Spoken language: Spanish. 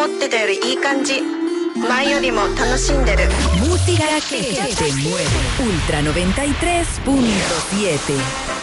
思ってたよりいい感じ。前よりも楽しんでる。 Música que te mueve. Ultra 93.7.